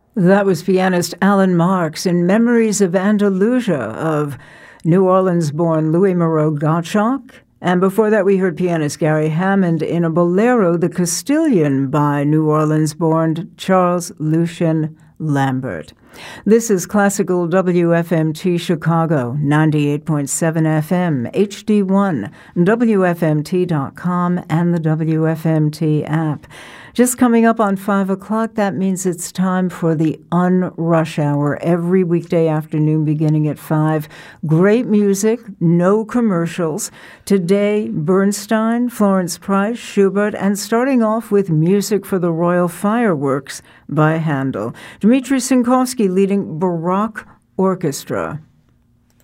That was pianist Alan Marks in Memories of Andalusia of New Orleans-born Louis Moreau Gottschalk. And before that, we heard pianist Gary Hammond in a bolero, The Castilian, by New Orleans-born Charles Lucien Lambert. This is Classical WFMT Chicago, 98.7 FM, HD1, WFMT.com, and the WFMT app. Just coming up on 5 o'clock, that means it's time for the Unrush Hour every weekday afternoon beginning at 5. Great music, no commercials. Today, Bernstein, Florence Price, Schubert, and starting off with music for the Royal Fireworks by Handel. Dmitri Sinkovsky leading Baroque Orchestra.